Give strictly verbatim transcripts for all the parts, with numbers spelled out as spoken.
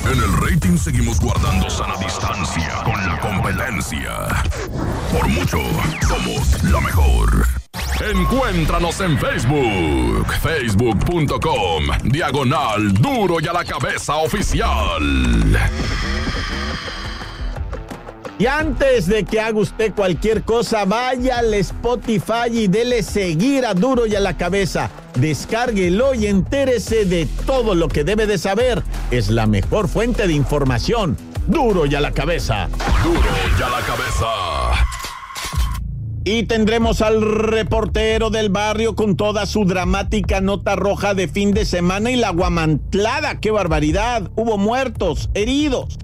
En el rating seguimos guardando sana distancia con la competencia. Por mucho, somos la mejor. Encuéntranos en Facebook, facebook punto com, diagonal Duro y a la Cabeza Oficial. Y antes de que haga usted cualquier cosa, vaya al Spotify y dele seguir a Duro y a la Cabeza. Descárguelo y entérese de todo lo que debe de saber. Es la mejor fuente de información. Duro y a la Cabeza. Duro y a la Cabeza. Y tendremos al reportero del barrio con toda su dramática nota roja de fin de semana y la guamantlada. ¡Qué barbaridad! Hubo muertos, heridos.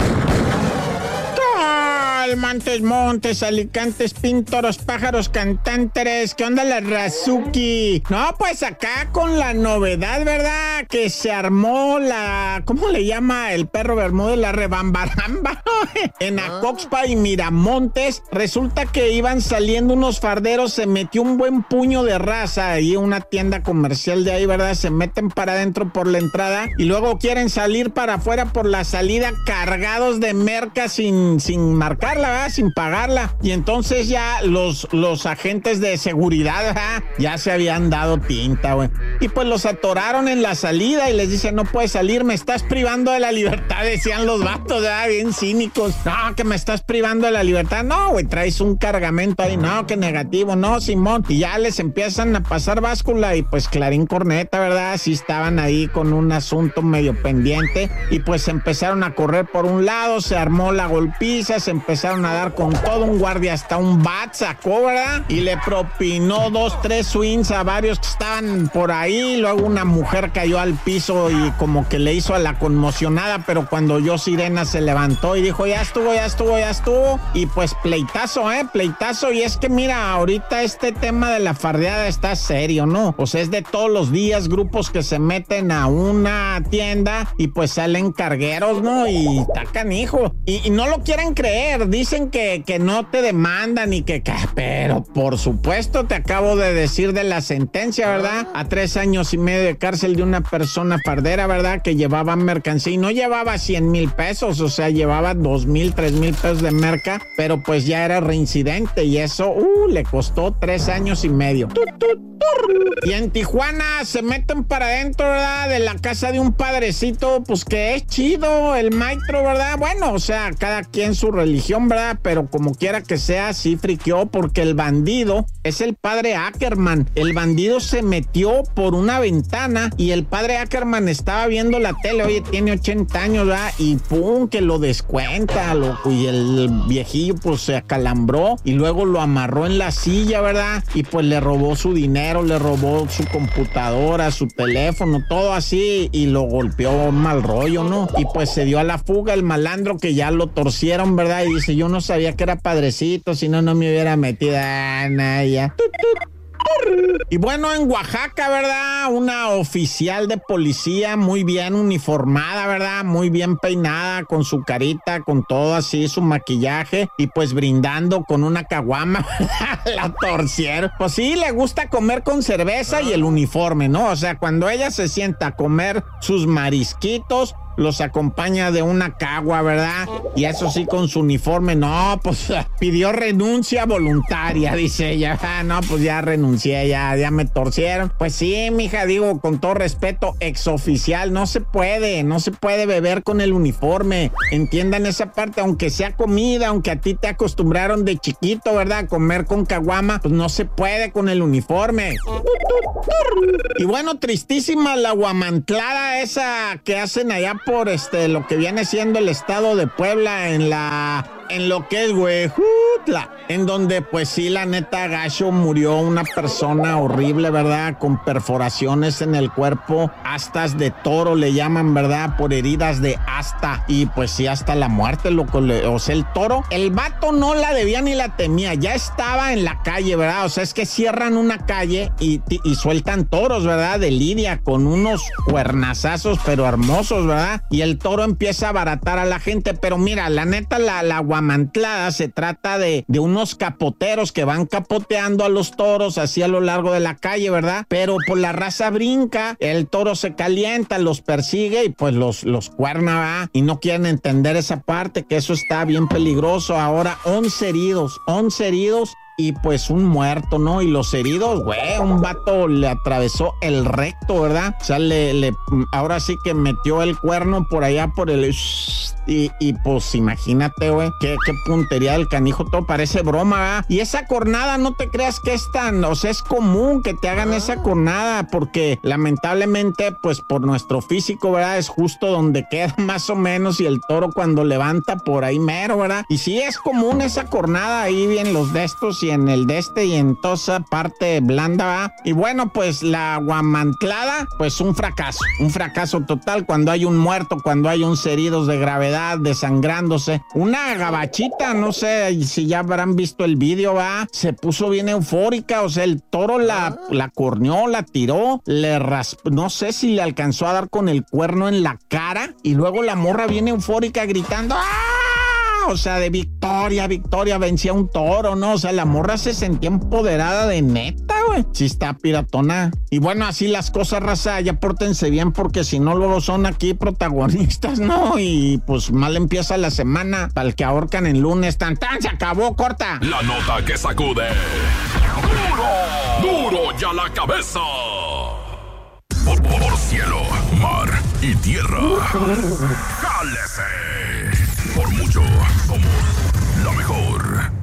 Montes, montes, alicantes, píntoros, pájaros, cantantes. ¿Qué onda la Razuki? No, pues acá con la novedad, ¿verdad? Que se armó la... ¿Cómo le llama el perro Bermúdez? La rebambaramba. En Acoxpa y Miramontes. Resulta que iban saliendo unos farderos. Se metió un buen puño de raza ahí, una tienda comercial de ahí, ¿verdad? Se meten para adentro por la entrada y luego quieren salir para afuera por la salida cargados de merca sin, sin marcar, ¿verdad? Sin pagarla. Y entonces ya los, los agentes de seguridad, ¿verdad? Ya se habían dado tinta, güey. Y pues los atoraron en la salida y les dicen, no puedes salir, me estás privando de la libertad, decían los vatos, ¿verdad? Bien cínicos. No, que me estás privando de la libertad. No, güey, traes un cargamento ahí. No, que negativo. No, Simón. Y ya les empiezan a pasar báscula y pues clarín corneta, ¿verdad? Sí estaban ahí con un asunto medio pendiente y pues empezaron a correr por un lado, se armó la golpiza, se empezaron a dar con todo, un guardia hasta un bat sacó, ¿verdad? Y le propinó dos, tres swings a varios que estaban por ahí, luego una mujer cayó al piso y como que le hizo a la conmocionada, pero cuando oyó sirena se levantó y dijo, ya estuvo, ya estuvo, ya estuvo, y pues pleitazo, ¿eh? Pleitazo, y es que mira, ahorita este tema de la fardeada está serio, ¿no? O sea, es de todos los días grupos que se meten a una tienda y pues salen cargueros, ¿no? Y está canijo, y, y no lo quieren creer, dicen que, que no te demandan y que, que... Pero por supuesto te acabo de decir de la sentencia, ¿verdad? A tres años y medio de cárcel de una persona fardera, ¿verdad? Que llevaba mercancía y no llevaba cien mil pesos, o sea, llevaba dos mil, tres mil pesos de merca, pero pues ya era reincidente y eso, uh, le costó tres años y medio. Y en Tijuana se meten para adentro, ¿verdad? De la casa de un padrecito, pues que es chido, el maestro, ¿verdad? Bueno, o sea, cada quien su religión, ¿verdad? Pero como quiera que sea, sí friqueó porque el bandido es el padre Ackerman. El bandido se metió por una ventana y el padre Ackerman estaba viendo la tele, oye, tiene ochenta años, ¿verdad? Y pum, que lo descuenta, loco, y el viejillo pues se acalambró y luego lo amarró en la silla, ¿verdad? Y pues le robó su dinero, le robó su computadora, su teléfono, todo así, y lo golpeó mal rollo, ¿no? Y pues se dio a la fuga el malandro, que ya lo torcieron, ¿verdad? Y dice, yo no sabía que era padrecito, si no, no me hubiera metido. Ah, nah, ya. Y bueno, en Oaxaca, ¿verdad? Una oficial de policía muy bien uniformada, ¿verdad? Muy bien peinada, con su carita, con todo así, su maquillaje, y pues brindando con una caguama. La torcieron. Pues sí, le gusta comer con cerveza y el uniforme, ¿no? O sea, cuando ella se sienta a comer sus marisquitos, los acompaña de una cagua, ¿verdad? Y eso sí, con su uniforme, no, pues pidió renuncia voluntaria, dice ella. Ah, no, pues ya renuncié, ya, ya me torcieron. Pues sí, mija, digo, con todo respeto, exoficial, no se puede, no se puede beber con el uniforme. Entiendan esa parte, aunque sea comida, aunque a ti te acostumbraron de chiquito, ¿verdad? A comer con caguama, pues no se puede con el uniforme. Y bueno, tristísima la guamantlada esa que hacen allá por este, lo que viene siendo el estado de Puebla, en la, en lo que es Huejutla, en donde pues sí, la neta, gacho, murió una persona horrible, ¿verdad? Con perforaciones en el cuerpo, astas de toro le llaman, ¿verdad? Por heridas de asta, y pues sí, hasta la muerte, loco. Le, o sea, el toro, el vato no la debía ni la temía, ya estaba en la calle, ¿verdad? O sea, es que cierran una calle y, y sueltan toros, ¿verdad? De lidia, con unos cuernazazos, pero hermosos, ¿verdad? Y el toro empieza a abaratar a la gente, pero mira, la neta, la, la guamantlada se trata de, de unos capoteros que van capoteando a los toros así a lo largo de la calle, ¿verdad? Pero por la raza brinca, el toro se calienta, los persigue y pues los, los cuerna, ¿verdad? Y no quieren entender esa parte, que eso está bien peligroso. Ahora once heridos, once heridos. Y pues un muerto, ¿no? Y los heridos, güey, un vato le atravesó el recto, ¿verdad? O sea, le, le, ahora sí que metió el cuerno por allá por el... Y, y pues imagínate, güey, qué, qué puntería del canijo, todo parece broma, ¿verdad? Y esa cornada, no te creas que es tan, o sea, es común que te hagan esa cornada, porque lamentablemente, pues por nuestro físico, ¿verdad? Es justo donde queda más o menos, y el toro cuando levanta por ahí mero, ¿verdad? Y sí es común esa cornada ahí en los de estos y en el de este y en toda esa parte blanda, ¿verdad? Y bueno, pues la guamantlada, pues un fracaso, un fracaso total cuando hay un muerto, cuando hay uns heridos de gravedad, desangrándose. Una gabachita, no sé si ya habrán visto el vídeo, va, se puso bien eufórica, o sea, el toro la, la corneó, la tiró, le raspó, no sé si le alcanzó a dar con el cuerno en la cara, y luego la morra viene eufórica gritando ¡ah! O sea, de victoria, victoria, vencía un toro, ¿no? O sea, la morra se sentía empoderada de neta, güey. Sí está piratona. Y bueno, así las cosas, raza, ya pórtense bien, porque si no luego son aquí protagonistas, ¿no? Y pues mal empieza la semana, para el que ahorcan el lunes, tan tan, se acabó, corta. La nota que sacude. ¡Duro! ¡Duro ya la cabeza! Por, por cielo, mar y tierra. ¡Jálese! Por mucho, somos la mejor.